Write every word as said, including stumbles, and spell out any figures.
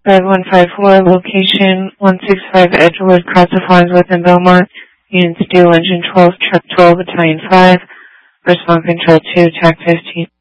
five one five four, location one six five Edgewood, Casa Farms within Belmont. Unit Steel Engine twelve, Truck twelve, Battalion five. Response Control two, Tac fifteen.